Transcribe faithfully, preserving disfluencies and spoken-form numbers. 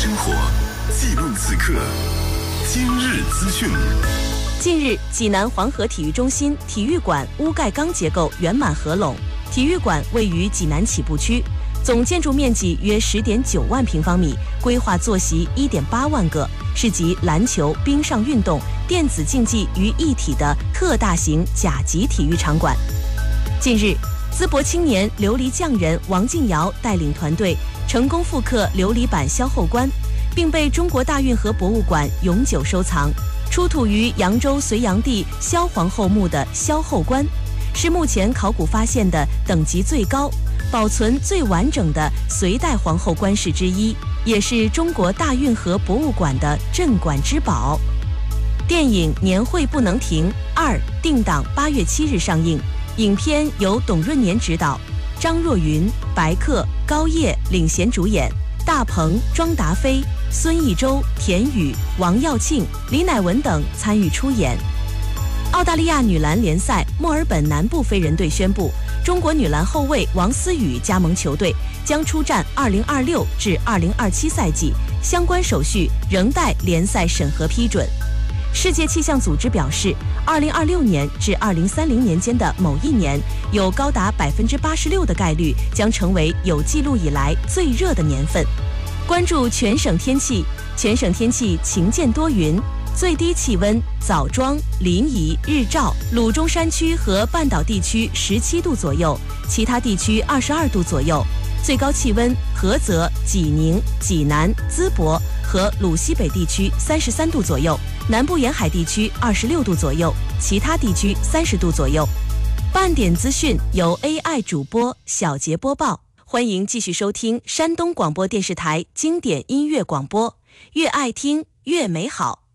生活，记录此刻。今日资讯。 近日，济南黄河体育中心体育馆屋盖钢结构圆满合拢。体育馆位于济南起步区，总建筑面积约十点九万平方米，规划坐席一点八万个，是集篮球、冰上运动、电子竞技于一体的特大型甲级体育场馆。近日，淄博青年琉璃匠人王静瑶带领团队成功复刻琉璃板萧后棺，并被中国大运河博物馆永久收藏。出土于扬州隋炀帝萧皇后墓的萧后棺，是目前考古发现的等级最高、保存最完整的隋代皇后棺饰之一，也是中国大运河博物馆的镇馆之宝。电影《年会不能停二》定档八月七日上映，影片由董润年执导，张若昀、白客、高叶领衔主演，大鹏、庄达菲、孙艺洲、田雨、王耀庆、李乃文等参与出演。澳大利亚女篮联赛墨尔本南部飞人队宣布，中国女篮后卫王思雨加盟球队，将出战二零二六至二零二七赛季，相关手续仍待联赛审核批准。世界气象组织表示，二零二六年至二零三零年间的某一年，有高达百分之八十六的概率将成为有记录以来最热的年份。关注全省天气，全省天气晴间多云，最低气温枣庄、临沂、日照、鲁中山区和半岛地区十七度左右，其他地区二十二度左右。最高气温菏泽、济宁、济南、淄博和鲁西北地区三十三度左右，南部沿海地区二十六度左右，其他地区三十度左右。半点资讯由 A I 主播小杰播报，欢迎继续收听山东广播电视台经典音乐广播，越爱听越美好。